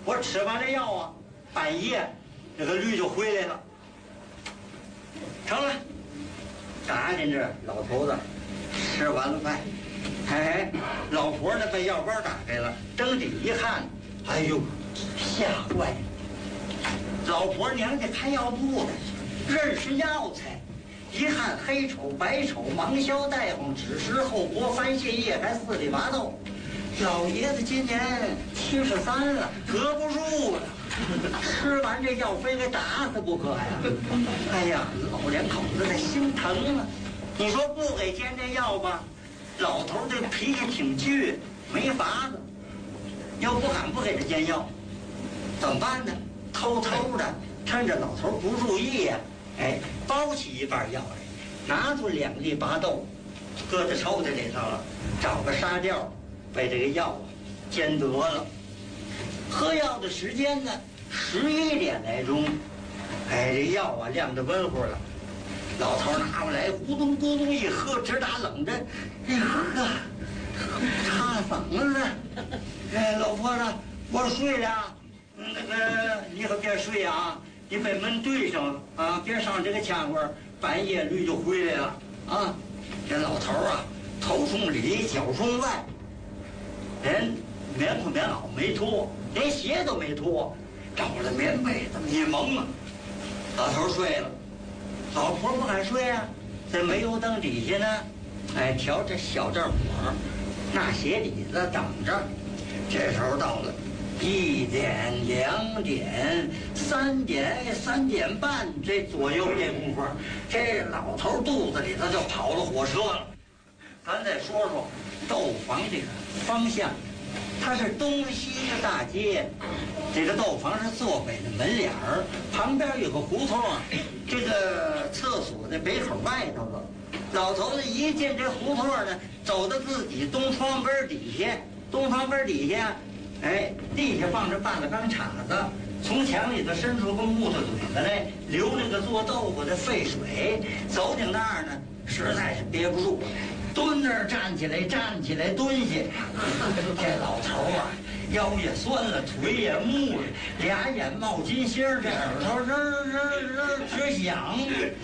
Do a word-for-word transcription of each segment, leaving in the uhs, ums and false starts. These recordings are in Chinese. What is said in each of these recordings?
我吃完了药啊，半夜这个驴就回来了。成了，打进这老头子吃完了饭，哎，老婆呢把药包打开了，睁眼一看，哎呦，吓坏了！老婆娘家开药铺的，认识药材。一看黑丑白丑芒硝大黄枳实后脖番泻叶还四里麻豆，老爷子今年七十三了，隔不住了。吃完这药非给打死不可呀！哎呀，老两口子这心疼啊！你说不给煎这药吧，老头这脾气挺倔，没法子。又不敢不给他煎药，怎么办呢？偷偷的趁着老头不注意呀、啊，哎，包起一半药来，拿出两粒拔豆，搁在抽屉里头了，找个沙吊，把这个药煎得了。喝药的时间呢，十一点来钟。哎，这药啊晾得温乎了，老头拿过来，咕咚咕咚一喝，直打冷战。哎呵，擦嗓子。哎，老婆子，我睡了。那个，你可别睡啊，你把门对上啊，别上这个腔味儿，半夜驴就回来了啊。这老头啊，头冲里，脚冲外，连棉裤棉袄没脱。连鞋都没脱，找了棉被这么一蒙啊，老头睡了，老婆不敢睡啊，在煤油灯底下呢，哎，调这小正火，那鞋底子等着。这时候到了一点、两点、三点、三点半这左右这功夫，这老头肚子里头就跑了火车了。咱再说说豆房这个方向。它是东西的大街，这个豆房是坐北的门脸儿，旁边有个胡同啊，这个厕所在北口外头了。老头子一进这胡同呢，走到自己东窗根底下，东窗根底下，哎，地下放着半个钢叉子，从墙里头伸出个木头嘴子来，流那个做豆腐的沸水。走进那儿呢，实在是憋不住。蹲那儿站起来，站起来蹲下，这老头啊，腰也酸了，腿也木了，俩眼冒金星，这耳朵日日日直响。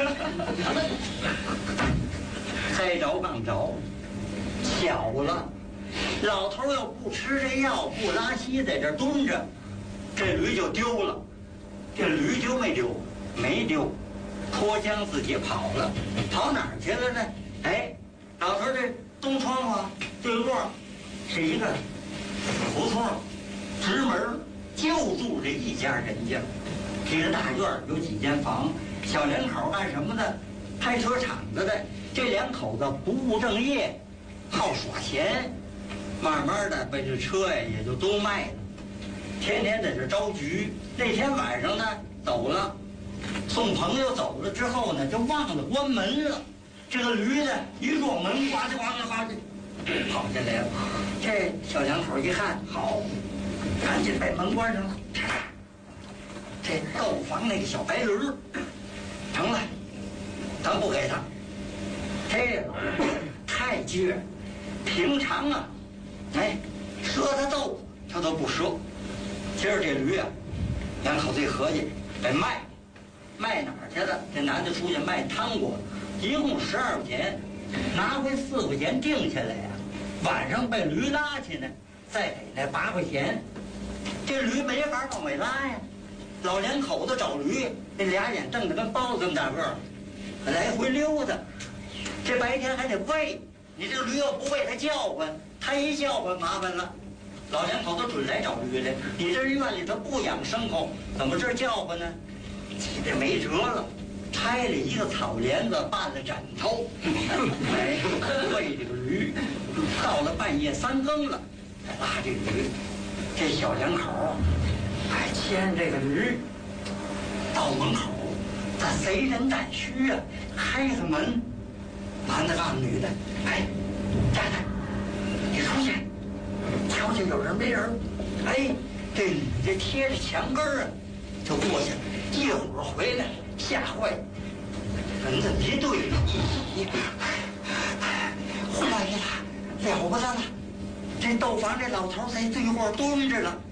该着刚着，巧了，老头要不吃这药，不拉稀，在这蹲着，这驴就丢了。这驴丢没丢？没丢，脱缰自己跑了，跑哪儿去了呢？哎。老头这东窗户对过是一个胡同，直门就住这一家人家。这个大院有几间房，小两口干什么的？开车厂子的。这两口子不务正业，好耍钱，慢慢的把这车呀也就都卖了，天天在这招局。那天晚上呢走了，送朋友走了之后呢，就忘了关门了。这个驴呢，一撞门，呱唧呱唧呱唧，跑进来了。这小两口一看，好，赶紧把门关上了。这豆房那个小白驴，成了，咱不给他。这老太倔，平常啊，哎，赊他豆腐他都不赊。今儿这驴啊，两口子一合计，得卖，卖哪儿去了？这男的出去卖汤锅。一共十二块钱，拿回四块钱定下来呀、啊。晚上被驴拉去呢，再给那八块钱。这驴没法往外拉呀。老两口子找驴，那俩眼瞪得跟包子这么大个儿，来回溜达。这白天还得喂，你这驴要不喂它叫唤，它一叫唤麻烦了。老两口子准来找驴来，你这院里头不养牲口，怎么这叫唤呢？急得没辙了。拆了一个草帘子，办了枕头，哎，喂这个驴。到了半夜三更了，才拉这个驴。这小两口，哎，牵这个驴到门口，他贼人胆虚啊，开个门，男的告诉女的，哎，站着，你出去，瞧瞧有人没人。哎，这女的贴着墙根儿啊，就过去了。一会儿回来。吓坏，人这么一对，你坏了，了不得了！这豆房这老头在对过蹲着了，